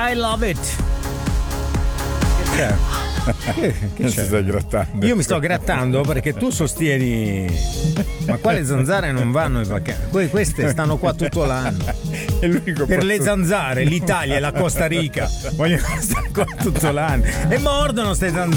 I love it. Che si sta grattando? Io mi sto grattando perché tu sostieni, ma quale zanzare non vanno in vacanza? Queste stanno qua tutto l'anno. È l'unico Per posto... le zanzare l'Italia e la Costa Rica vogliono stare qua tutto l'anno e mordono ste zanzare.